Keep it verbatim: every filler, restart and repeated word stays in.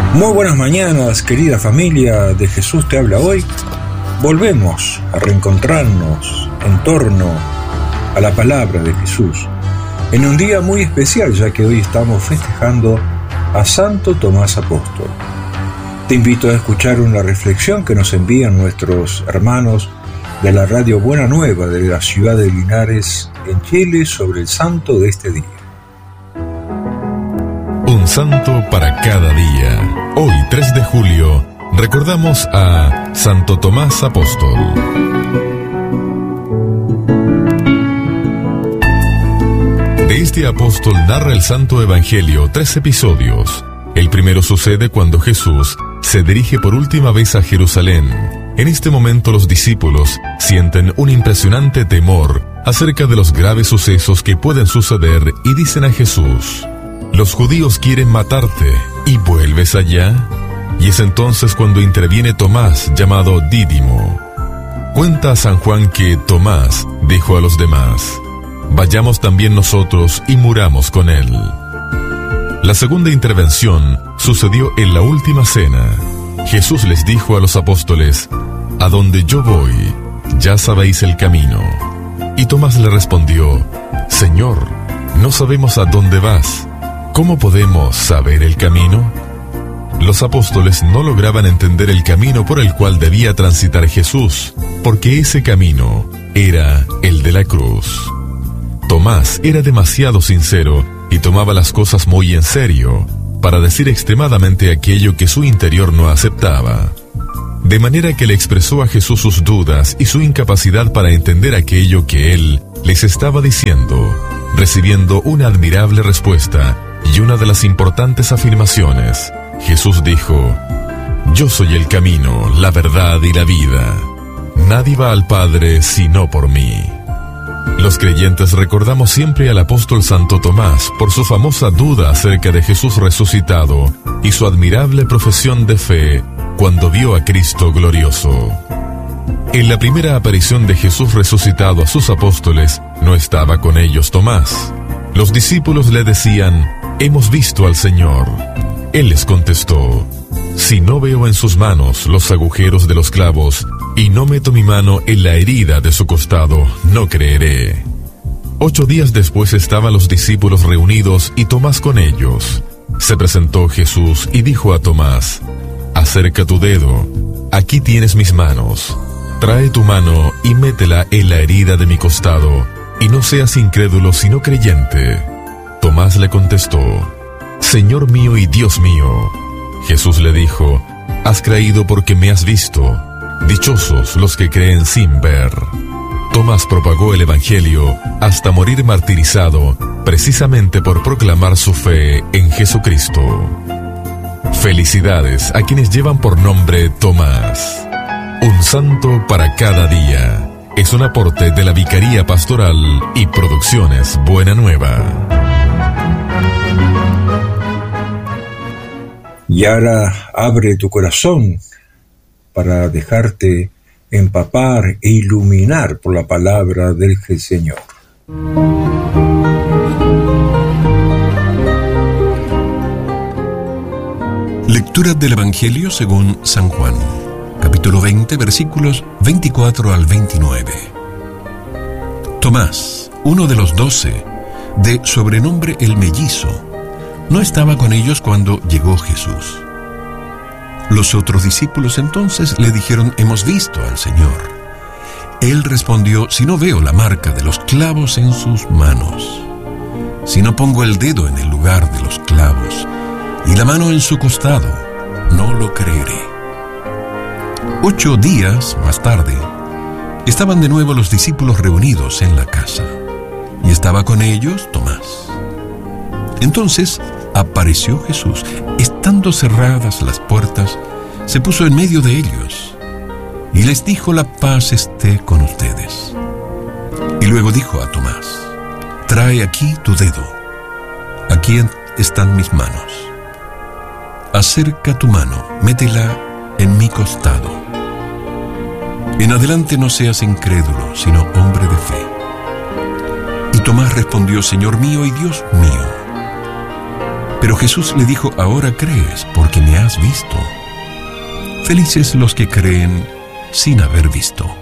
Muy buenas mañanas, querida familia de Jesús te habla hoy. Volvemos a reencontrarnos en torno a la palabra de Jesús, en un día muy especial, ya que hoy estamos festejando a Santo Tomás Apóstol. Te invito a escuchar una reflexión que nos envían nuestros hermanos de la Radio Buena Nueva de la ciudad de Linares, en Chile, sobre el santo de este día. Un santo para cada día. Hoy, tres de julio, recordamos a Santo Tomás Apóstol. De este apóstol narra el Santo Evangelio tres episodios. El primero sucede cuando Jesús se dirige por última vez a Jerusalén. En este momento los discípulos sienten un impresionante temor acerca de los graves sucesos que pueden suceder y dicen a Jesús: los judíos quieren matarte, ¿y vuelves allá? Y es entonces cuando interviene Tomás, llamado Dídimo. Cuenta San Juan que Tomás dijo a los demás: vayamos también nosotros y muramos con él. La segunda intervención sucedió en la última cena. Jesús les dijo a los apóstoles: a donde yo voy, ya sabéis el camino. Y Tomás le respondió: Señor, no sabemos a dónde vas. ¿Cómo podemos saber el camino? Los apóstoles no lograban entender el camino por el cual debía transitar Jesús, porque ese camino era el de la cruz. Tomás era demasiado sincero y tomaba las cosas muy en serio, para decir extremadamente aquello que su interior no aceptaba. De manera que le expresó a Jesús sus dudas y su incapacidad para entender aquello que él les estaba diciendo, recibiendo una admirable respuesta y una de las importantes afirmaciones. Jesús dijo: yo soy el camino, la verdad y la vida. Nadie va al Padre sino por mí. Los creyentes recordamos siempre al apóstol Santo Tomás por su famosa duda acerca de Jesús resucitado y su admirable profesión de fe cuando vio a Cristo glorioso. En la primera aparición de Jesús resucitado a sus apóstoles, no estaba con ellos Tomás. Los discípulos le decían: hemos visto al Señor. Él les contestó: si no veo en sus manos los agujeros de los clavos y no meto mi mano en la herida de su costado, no creeré. Ocho días después estaban los discípulos reunidos y Tomás con ellos. Se presentó Jesús y dijo a Tomás: acerca tu dedo, aquí tienes mis manos. Trae tu mano y métela en la herida de mi costado, y no seas incrédulo sino creyente. Tomás le contestó: Señor mío y Dios mío. Jesús le dijo: has creído porque me has visto. Dichosos los que creen sin ver. Tomás propagó el Evangelio hasta morir martirizado, precisamente por proclamar su fe en Jesucristo. Felicidades a quienes llevan por nombre Tomás. Un santo para cada día. Es un aporte de la Vicaría Pastoral y Producciones Buena Nueva. Y ahora abre tu corazón para dejarte empapar e iluminar por la palabra del Señor. Lectura del Evangelio según San Juan, capítulo veinte, versículos veinticuatro al veintinueve. Tomás, uno de los doce, de sobrenombre el Mellizo, no estaba con ellos cuando llegó Jesús. Los otros discípulos entonces le dijeron: hemos visto al Señor. Él respondió: si no veo la marca de los clavos en sus manos, si no pongo el dedo en el lugar de los clavos y la mano en su costado, no lo creeré. Ocho días más tarde, estaban de nuevo los discípulos reunidos en la casa, y estaba con ellos Tomás. Entonces apareció Jesús. Estando cerradas las puertas, se puso en medio de ellos y les dijo: la paz esté con ustedes. Y luego dijo a Tomás: trae aquí tu dedo, aquí están mis manos. Acerca tu mano, métela en mi costado. En adelante no seas incrédulo, sino hombre de fe. Y Tomás respondió: Señor mío y Dios mío. Pero Jesús le dijo: ahora crees porque me has visto. Felices los que creen sin haber visto.